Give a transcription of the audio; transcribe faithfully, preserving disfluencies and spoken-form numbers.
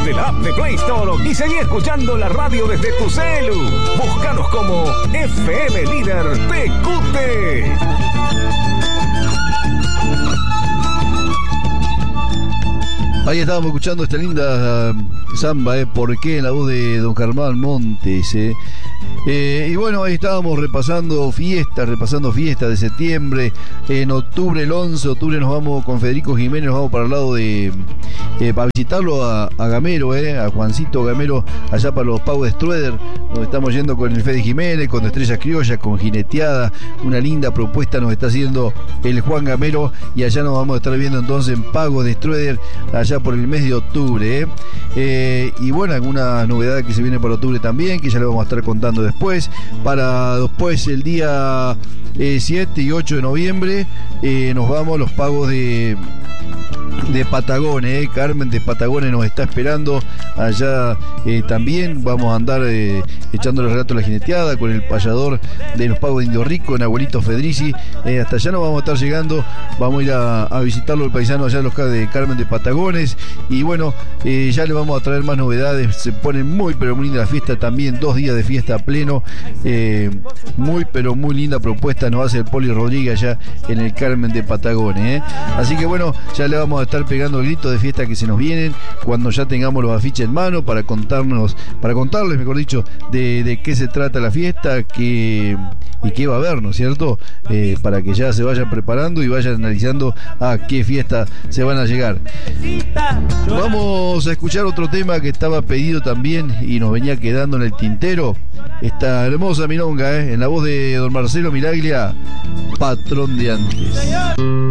Bájate la app de Play Store y seguí escuchando la radio desde tu celu. Búscanos como F M Líder T Q T. Ahí estábamos escuchando esta linda uh, samba, ¿eh? ¿Por qué? En la voz de don Germán Montes, ¿eh? Eh, y bueno, ahí estábamos repasando fiestas, repasando fiestas de septiembre. En octubre, el once de octubre, nos vamos con Federico Jiménez, nos vamos para el lado de... Eh, para visitarlo a, a Gamero, eh, a Juancito Gamero, allá para los pagos de Strueder, donde estamos yendo con el Fede Jiménez, con Estrellas Criollas, con Jineteada. Una linda propuesta nos está haciendo el Juan Gamero, y allá nos vamos a estar viendo entonces en pagos de Strueder, allá por el mes de octubre. Eh. Eh, y bueno, alguna novedad que se viene para octubre también, que ya le vamos a estar contando después. Para después, el día eh, siete y ocho de noviembre, eh, nos vamos a los pagos de... de Patagones, eh. Carmen de Patagones nos está esperando allá. Eh, también vamos a andar eh, echándole el relato a la jineteada con el payador de los pagos de Indio Rico, en Abuelito Fedrici. Eh, hasta allá nos vamos a estar llegando, vamos a ir a, a visitarlo el paisano allá, los de Carmen de Patagones. Y bueno, eh, ya le vamos a traer más novedades. Se pone muy pero muy linda la fiesta también, dos días de fiesta a pleno. Eh, muy pero muy linda propuesta nos hace el Poli Rodríguez allá en el Carmen de Patagones. Eh. Así que bueno, ya le vamos a estar pegando gritos de fiesta que se nos vienen cuando ya tengamos los afiches en mano para contarnos, para contarles, mejor dicho, de, de qué se trata la fiesta, que, y qué va a haber, ¿no es cierto? Eh, para que ya se vayan preparando y vayan analizando a qué fiesta se van a llegar. Vamos a escuchar otro tema que estaba pedido también y nos venía quedando en el tintero. Esta hermosa milonga, ¿eh? En la voz de don Marcelo Miraglia, Patrón de Antes.